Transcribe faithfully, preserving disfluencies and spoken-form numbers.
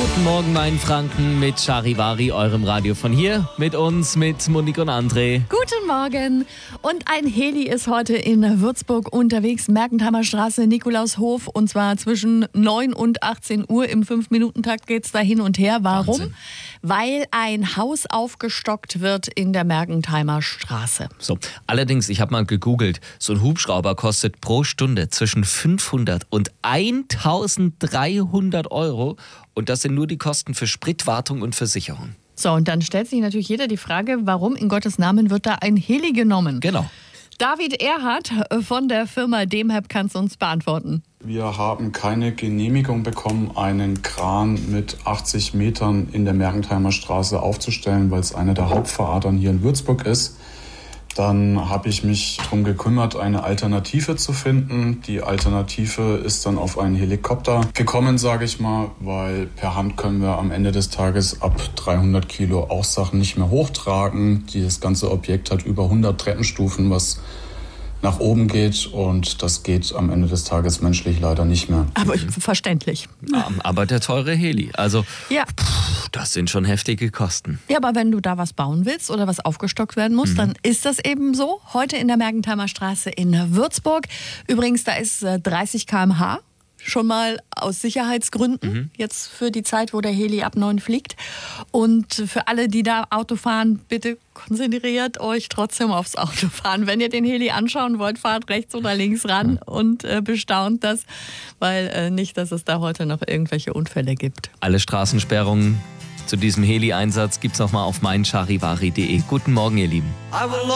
Guten Morgen, mein Franken, mit Charivari, eurem Radio von hier. Mit uns, mit Monique und André. Guten Morgen. Und ein Heli ist heute in Würzburg unterwegs, Mergentheimer Straße, Nikolaushof. Und zwar zwischen neun und achtzehn Uhr. Im fünf Minuten Takt geht es da hin und her. Warum? Wahnsinn. Weil ein Haus aufgestockt wird in der Mergentheimer Straße. So, allerdings, ich habe mal gegoogelt, so ein Hubschrauber kostet pro Stunde zwischen fünfhundert und eintausenddreihundert Euro. Und das sind nur die Kosten für Sprit, Wartung und Versicherung. So, und dann stellt sich natürlich jeder die Frage, warum in Gottes Namen wird da ein Heli genommen? Genau. David Erhardt von der Firma Demheb kann es uns beantworten. Wir haben keine Genehmigung bekommen, einen Kran mit achtzig Metern in der Mergentheimer Straße aufzustellen, weil es eine der Hauptfahradern hier in Würzburg ist. Dann habe ich mich darum gekümmert, eine Alternative zu finden. Die Alternative ist dann auf einen Helikopter gekommen, sage ich mal, weil per Hand können wir am Ende des Tages ab dreihundert Kilo auch Sachen nicht mehr hochtragen. Dieses ganze Objekt hat über hundert Treppenstufen, was nach oben geht, und das geht am Ende des Tages menschlich leider nicht mehr. Aber verständlich. Aber der teure Heli, also Ja. pff, das sind schon heftige Kosten. Ja, aber wenn du da was bauen willst oder was aufgestockt werden muss, dann ist das eben so. Heute in der Mergentheimer Straße in Würzburg. Übrigens, da ist äh, dreißig Kilometer pro Stunde. Schon mal aus Sicherheitsgründen, Mhm. jetzt für die Zeit, wo der Heli ab neun fliegt. Und für alle, die da Auto fahren, bitte konzentriert euch trotzdem aufs Autofahren. Wenn ihr den Heli anschauen wollt, fahrt rechts oder links ran und äh, bestaunt das, weil äh, nicht, dass es da heute noch irgendwelche Unfälle gibt. Alle Straßensperrungen zu diesem Heli-Einsatz gibt's nochmal auf mein charivari punkt de. Guten Morgen, ihr Lieben. I will